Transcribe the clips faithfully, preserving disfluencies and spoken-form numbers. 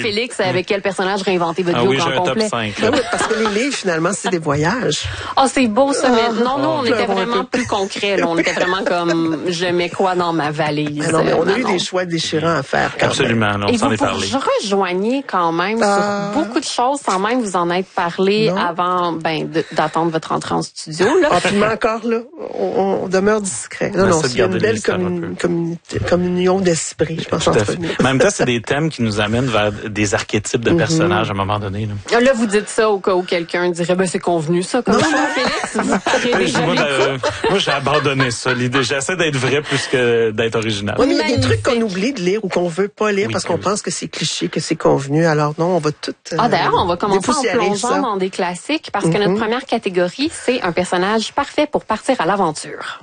Félix, avec quel personnage réinventer votre ah vie oui, au grand complet? Top cinq, ben oui, parce que les livres, finalement, c'est des voyages. Ah, oh, c'est beau ça, mais non, non, on oh, était vraiment plus concret. Là. On était vraiment comme, je mets quoi dans ma valise? Mais non, mais on a euh, eu non. des choix déchirants à faire. Quand Absolument, même. on Et s'en vous est parlé. vous rejoignez quand même euh... sur beaucoup de choses sans même vous en être parlé non. avant ben, de, d'attendre votre entrée en studio. Là. Ah, puis mais encore là, on, on demeure discret. Non, on non, c'est une belle commun, commun, communion d'esprit, je pense. Tout à fait. En même temps, c'est des thèmes qui nous amènent vers des archétypes de personnages mm-hmm. à un moment donné. Là. là, vous dites ça au cas où quelqu'un dirait, ben c'est convenu ça, comme ça, Félix. Vous moi, euh, moi, j'ai abandonné ça. L'idée, j'essaie d'être vrai plus que d'être original. Oui, mais il y a des trucs qu'on oublie de lire ou qu'on veut pas lire oui, parce qu'on oui. pense que c'est cliché, que c'est convenu. Alors non, on va tout. Euh, ah d'ailleurs, on va commencer en plongeant ça. dans des classiques parce mm-hmm. que notre première catégorie, c'est un personnage parfait pour partir à l'aventure.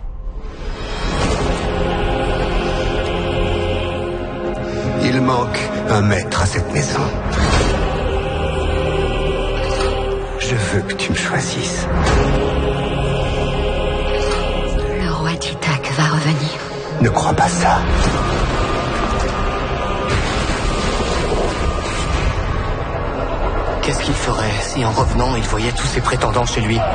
Il manque un maître à cette maison. Je veux que tu me choisisses. Le roi d'Ithaque va revenir. Ne crois pas ça. Qu'est-ce qu'il ferait si en revenant, il voyait tous ses prétendants chez lui?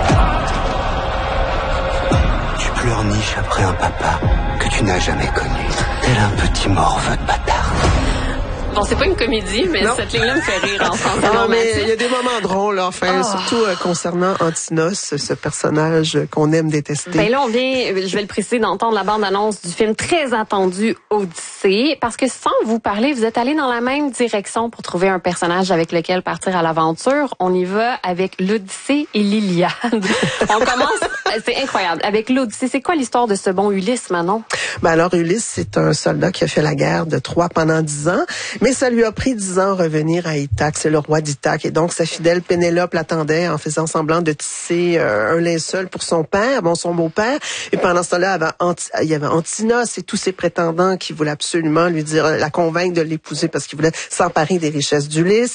Tu pleurniches après un papa que tu n'as jamais connu. Tel un petit morveux de bâtard. Bon, c'est pas une comédie, mais non. cette ligne-là me fait rire en sens ah, mais il y a des moments drôles, enfin, oh. surtout euh, concernant Antinos, ce personnage qu'on aime détester. Ben là, on vient, je vais le préciser, d'entendre la bande-annonce du film très attendu Odyssée, parce que sans vous parler, vous êtes allé dans la même direction pour trouver un personnage avec lequel partir à l'aventure. On y va avec l'Odyssée et l'Iliade. On commence, c'est incroyable. Avec l'Odyssée, c'est quoi l'histoire de ce bon Ulysse, Manon? Ben alors, Ulysse, c'est un soldat qui a fait la guerre de Troie pendant dix ans. Mais ça lui a pris dix ans à revenir à Ithaque. C'est le roi d'Ithaque. Et donc, sa fidèle Pénélope l'attendait en faisant semblant de tisser euh, un linceul pour son père, bon, son beau-père. Et pendant ce temps-là, il y avait, Anti- il y avait Antinos et tous ses prétendants qui voulaient absolument lui dire, la convaincre de l'épouser parce qu'ils voulaient s'emparer des richesses d'Ulysse.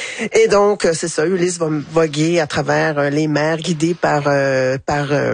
Et donc, c'est ça, Ulysse va voguer à travers les mers, guidé par, euh, par euh,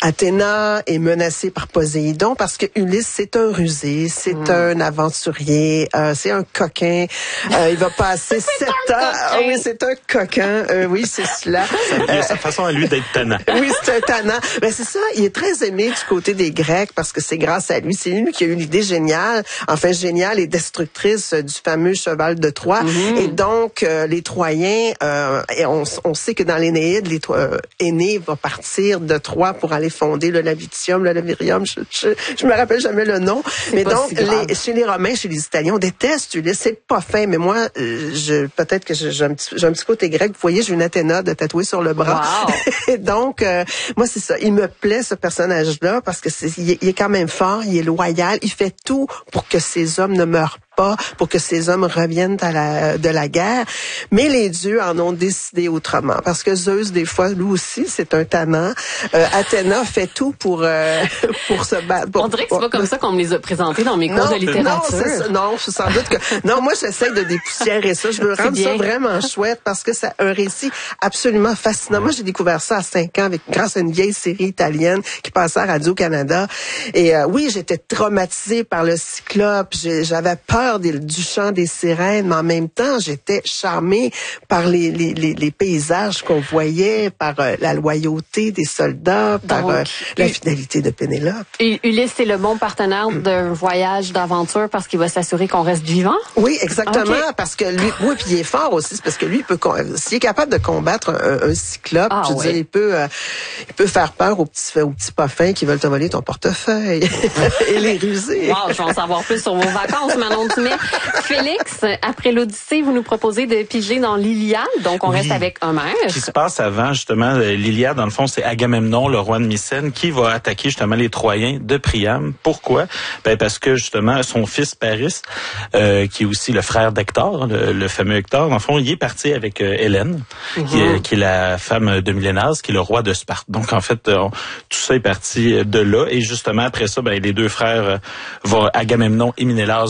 Athéna et menacé par Poséidon parce que Ulysse, c'est un rusé, c'est mmh. un aventurier, euh, c'est un coquin. Euh, il va passer sept ans. Ah oui, c'est un coquin. Euh, oui, c'est cela. Il a sa façon à lui d'être tannant. Oui, c'est un tannant. Ben c'est ça. Il est très aimé du côté des Grecs parce que c'est grâce à lui. C'est lui qui a eu l'idée géniale, enfin géniale et destructrice du fameux cheval de Troie. Mm-hmm. Et donc euh, les Troyens, euh, et on, on sait que dans l'Énéide, les euh, Énée va partir de Troie pour aller fonder le Lavitium, le Lavirium. Je, je, je me rappelle jamais le nom. C'est mais donc si les, chez les Romains, chez les Italiens, on déteste Ulysse. C'est pas fin, mais moi, je peut-être que j'ai un petit, j'ai un petit côté grec. Vous voyez, j'ai une Athéna de tatouée sur le bras. Wow. Et donc, euh, moi, c'est ça. Il me plaît, ce personnage-là, parce que c'est, il est, il est quand même fort, il est loyal, il fait tout pour que ces hommes ne meurent pas, pour que ces hommes reviennent à la, de la guerre. Mais les dieux en ont décidé autrement. Parce que Zeus, des fois, lui aussi, c'est un tannant. Euh, Athéna fait tout pour, euh, pour se battre. Pour, on dirait que c'est pas comme ça qu'on me les a présentés dans mes cours non, de littérature. Non, c'est ça. Non, sans doute que, non, moi, j'essaie de dépoussiérer ça. Je veux rendre ça vraiment chouette parce que c'est un récit absolument fascinant. Moi, j'ai découvert ça à cinq ans avec, grâce à une vieille série italienne qui passait à Radio-Canada. Et euh, oui, j'étais traumatisée par le Cyclope. J'ai, j'avais peur des, du chant des sirènes, mais en même temps, j'étais charmée par les, les, les, les paysages qu'on voyait, par euh, la loyauté des soldats, Donc, par euh, la fidélité de Pénélope. Ulysse, c'est le bon partenaire d'un voyage d'aventure parce qu'il va s'assurer qu'on reste vivant? Oui, exactement, okay. parce que lui, oui, puis il est fort aussi, c'est parce que lui, il peut, s'il est capable de combattre un, un cyclope, ah, je veux oui. dire, il peut, euh, il peut faire peur aux petits, aux petits puffins qui veulent te voler ton portefeuille et les ruser. Wow, je vais en savoir plus sur vos vacances, Manon Dumais. Félix, après l'Odyssée, vous nous proposez de piger dans l'Iliade, donc on oui. reste avec Homère. Ce qui se passe avant, justement, l'Iliade, dans le fond, c'est Agamemnon, le roi de Mycène, qui va attaquer justement les Troyens de Priam. Pourquoi? Ben parce que justement, son fils Paris, euh, qui est aussi le frère d'Hector, le, le fameux Hector, dans le fond, il est parti avec euh, Hélène, mm-hmm. qui, est, qui est la femme de Milénas, qui est le roi de Sparte. Donc, en fait, on, tout ça est parti de là. Et justement, après ça, ben, les deux frères, euh, vont, Agamemnon et Minélas, vont décider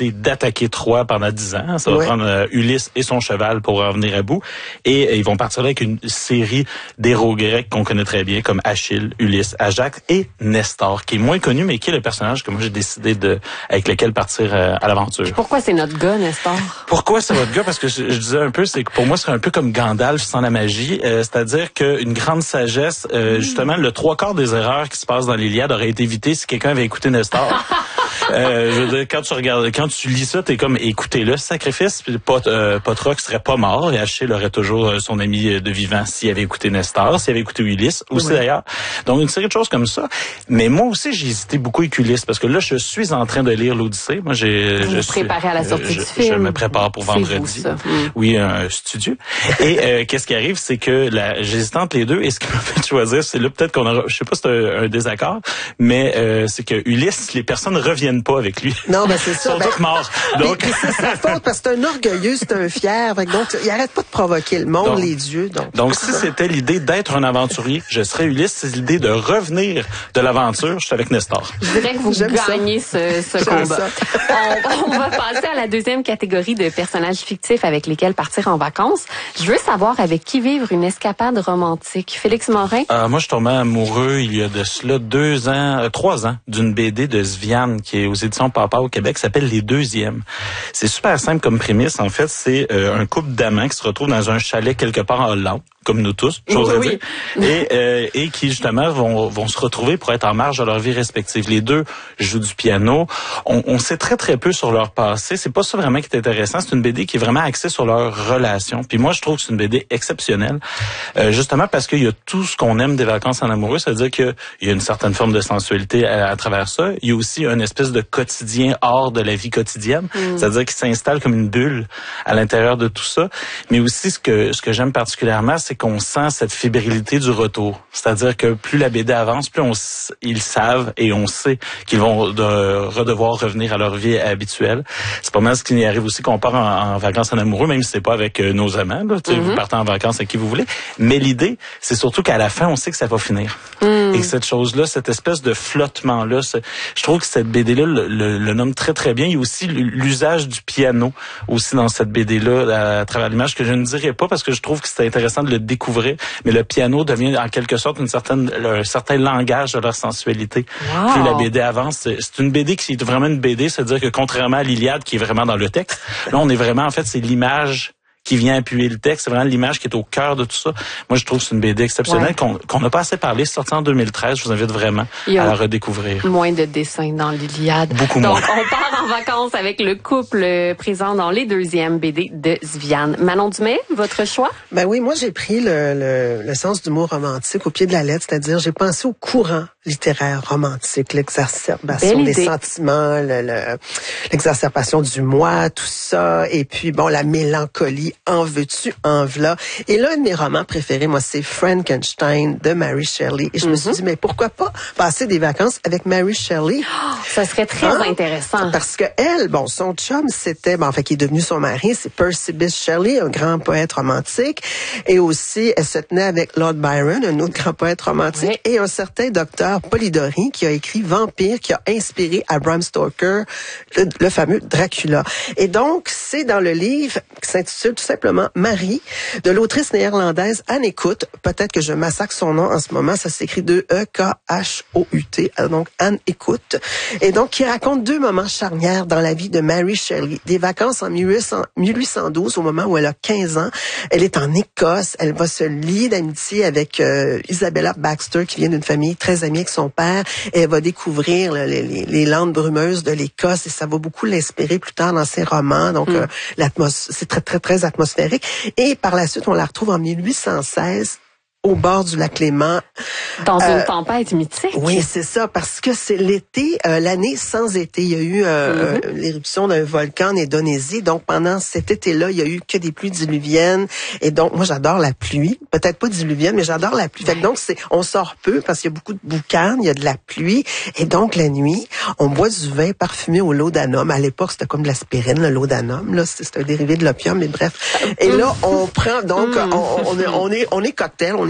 décidé d'attaquer Troie pendant dix ans. Ça va ouais. prendre euh, Ulysse et son cheval pour en venir à bout. Et euh, ils vont partir avec une série d'héros grecs qu'on connaît très bien, comme Achille, Ulysse, Ajax et Nestor, qui est moins connu, mais qui est le personnage que moi j'ai décidé de avec lequel partir euh, à l'aventure. Puis pourquoi c'est notre gars, Nestor? Pourquoi c'est votre gars? Parce que je, je disais un peu, c'est que pour moi, c'est un peu comme Gandalf sans la magie. Euh, c'est-à-dire qu'une grande sagesse, euh, mm. justement, le trois quarts des erreurs qui se passent dans l'Iliade auraient été évitées si quelqu'un avait écouté Nestor. euh, je veux dire, quand tu regardes, quand tu lis ça, t'es comme, écoutez-le, ce sacrifice. Pot, euh, Potrox serait pas mort et Achille aurait toujours euh, son ami de vivant s'il avait écouté Nestor, s'il avait écouté Ulysse aussi oui. d'ailleurs. Donc une série de choses comme ça. Mais moi aussi, j'ai hésité beaucoup avec Ulysse parce que là, je suis en train de lire l'Odyssée. Moi, j'ai, Vous je suis préparé à la sortie je, du film. Je me prépare pour vendredi. Vous, ça. Mm. Oui, un studio. Et euh, qu'est-ce qui arrive, c'est que la, j'hésite entre les deux. Et ce qui m'a fait choisir, c'est là peut-être qu'on aura, je sais pas si c'est un, un désaccord, mais euh, c'est que Ulysse, les personnes ne reviennent pas avec lui. Non, ben c'est ça. Ils sont ben, tous morts. Donc c'est sa faute parce que c'est un orgueilleux, c'est un fier. Donc il arrête pas de provoquer le monde, donc, les dieux. Donc, donc si c'était l'idée d'être un aventurier, je serais Ulysse. C'est l'idée de revenir de l'aventure. Je suis avec Nestor. Je dirais que vous J'aime gagnez ça. ce, ce combat. On, on va passer à la deuxième catégorie de personnages fictifs avec lesquels partir en vacances. Je veux savoir avec qui vivre une escapade romantique. Félix Morin? Euh, moi, je suis tombé amoureux il y a de cela deux ans, euh, trois ans, d'une B D de Sviane qui est aux éditions Papa au Québec, qui s'appelle Les Deuxièmes. C'est super simple comme prémisse. En fait, c'est euh, un couple d'amants qui se retrouve dans un chalet quelque part en Hollande, comme nous tous, chose oui, à dire, oui. et, euh, et qui justement vont, vont se retrouver pour être en marge de leur vie respective. Les deux jouent du piano. On, on sait très très peu sur leur passé. C'est pas ça vraiment qui est intéressant. C'est une B D qui est vraiment axée sur leur relation. Puis moi, je trouve que c'est une B D exceptionnelle, euh, justement parce qu'il y a tout ce qu'on aime des vacances en amoureux. C'est-à-dire qu'il y a une certaine forme de sensualité à, à travers ça. Il y a aussi une espèce de quotidien hors de la vie quotidienne. Mm. C'est-à-dire qu'il s'installe comme une bulle à l'intérieur de tout ça. Mais aussi, ce que ce que j'aime particulièrement, c'est qu'on sent cette fébrilité du retour. C'est-à-dire que plus la B D avance, plus on, ils savent et on sait qu'ils vont de, redevoir revenir à leur vie habituelle. C'est pas mal ce qui y arrive aussi qu'on part en, en vacances en amoureux, même si c'est pas avec euh, nos amants. Là, mm-hmm. Vous partez en vacances avec qui vous voulez. Mais l'idée, c'est surtout qu'à la fin, on sait que ça va finir. Mm. Et que cette chose-là, cette espèce de flottement-là, je trouve que cette B D-là le, le, le nomme très, très bien. Il y a aussi l'usage du piano aussi dans cette B D-là à, à travers l'image que je ne dirais pas parce que je trouve que c'est intéressant de le découvrir. Mais le piano devient en quelque sorte une certaine, un certain langage de leur sensualité. Wow. Plus la B D avance, c'est, c'est une B D qui est vraiment une B D, c'est-à-dire que contrairement à l'Iliade qui est vraiment dans le texte, là on est vraiment, en fait, c'est l'image qui vient appuyer le texte. C'est vraiment l'image qui est au cœur de tout ça. Moi, je trouve que c'est une B D exceptionnelle ouais. qu'on qu'on n'a pas assez parlé. C'est sorti en deux mille treize. Je vous invite vraiment à la redécouvrir. Moins de dessins dans l'Iliade. Beaucoup Donc, moins. Donc, on part en vacances avec le couple présent dans les deuxièmes B D de Sviane. Manon Dumais, votre choix? Ben oui, moi, j'ai pris le, le, le sens du mot romantique au pied de la lettre. C'est-à-dire, j'ai pensé au courant littéraire romantique, l'exacerbation des sentiments, le, le, l'exacerbation du moi, tout ça. Et puis, bon, la mélancolie. En veux-tu, en v'là. Et l'un de mes romans préférés, moi, c'est Frankenstein de Mary Shelley. Et je mm-hmm. me suis dit, mais pourquoi pas passer des vacances avec Mary Shelley? Oh, ça serait très hein? intéressant. Parce que elle, bon, son chum, c'était, bon, en fait, qui est devenu son mari, c'est Percy Bysshe Shelley, un grand poète romantique. Et aussi, elle se tenait avec Lord Byron, un autre grand poète romantique. Oui. Et un certain docteur Polidori, qui a écrit Vampire, qui a inspiré à Bram Stoker, le, le fameux Dracula. Et donc, c'est dans le livre qui s'intitule tout simplement Marie, de l'autrice néerlandaise Anne Écoute. Peut-être que je massacre son nom en ce moment. Ça s'écrit de E K H O U T. Donc, Anne Écoute. Et donc, qui raconte deux moments charnières dans la vie de Mary Shelley. Des vacances en mille huit cent douze, au moment où elle a quinze ans. Elle est en Écosse. Elle va se lier d'amitié avec euh, Isabella Baxter, qui vient d'une famille très amie avec son père. Et elle va découvrir là, les, les, les landes brumeuses de l'Écosse. Et ça va beaucoup l'inspirer plus tard dans ses romans. Donc, mm. euh, l'atmosphère, c'est très, très, très atmosphérique. Et par la suite, on la retrouve en mille huit cent seize au bord du lac Léman. Dans euh, une tempête mythique. Oui, c'est ça, parce que c'est l'été, euh, l'année sans été. Il y a eu euh, mm-hmm. euh, l'éruption d'un volcan en Indonésie. Donc, pendant cet été-là, il y a eu que des pluies diluviennes. Et donc, moi, j'adore la pluie. Peut-être pas diluvienne, mais j'adore la pluie. Ouais. Fait que donc, c'est, on sort peu parce qu'il y a beaucoup de boucan, il y a de la pluie. Et donc, la nuit, on boit du vin parfumé au laudanum. À l'époque, c'était comme de l'aspirine, le laudanum. Là, c'est, c'est un dérivé de l'opium, mais bref. Et là, on prend, donc, mm. on, on, est, on est, on est cocktail, on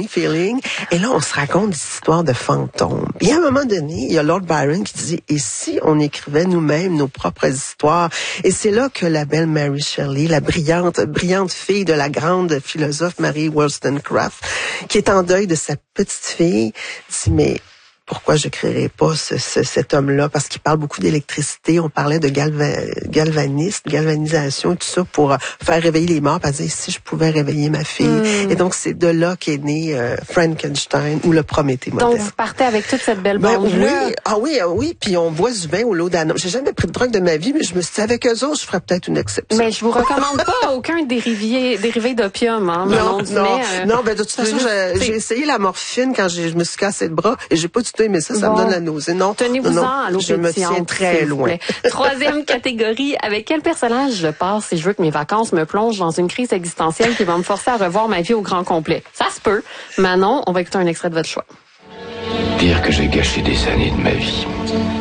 Funny Feeling. Et là, on se raconte des histoires de fantômes. Et à un moment donné, il y a Lord Byron qui dit, et si on écrivait nous-mêmes nos propres histoires? Et c'est là que la belle Mary Shelley, la brillante, brillante fille de la grande philosophe Mary Wollstonecraft, qui est en deuil de sa petite fille, dit, mais pourquoi je créerais pas ce, ce, cet homme-là? Parce qu'il parle beaucoup d'électricité. On parlait de galva, galvanisme, galvanisation, tout ça pour faire réveiller les morts. Parce que si je pouvais réveiller ma fille. Mm. Et donc, c'est de là qu'est né euh, Frankenstein ou le Prométhée moderne. Donc, vous partez avec toute cette belle bande-là. Ben, oui, ah oui, ah oui. Puis on boit du vin au laudanum. J'ai jamais pris de drogue de ma vie, mais je me suis dit, avec eux autres, je ferais peut-être une exception. Mais je vous recommande pas aucun dérivé, dérivé d'opium, hein. Non, non, non, euh, non. Ben, de toute façon, j'ai, j'ai essayé la morphine quand j'ai, je me suis cassé le bras et j'ai pas du tout aimé ça. Ça bon. me donne la nausée. Non. Tenez-vous-en à l'eau je me tiens très loin. Troisième catégorie, avec quel personnage je pars si je veux que mes vacances me plongent dans une crise existentielle qui va me forcer à revoir ma vie au grand complet? Ça se peut. Manon, on va écouter un extrait de votre choix. Pire que j'ai gâché des années de ma vie.